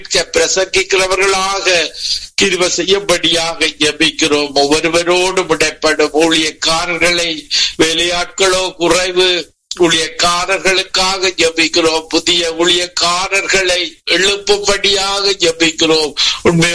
பிரசங்கிக்கிறவர்களாக கிருபை செய்யும்படியாக ஜெபிக்கிறோம். ஒவ்வொருவரோடு இடைப்படும் ஊழியக்காரர்களை, வேலையாட்களோ குறைவு, ஊழியக்காரர்களுக்காக ஜெபிக்கிறோம். புதிய ஊழியக்காரர்களை எழுப்பும்படியாக ஜெபிக்கிறோம். உண்மை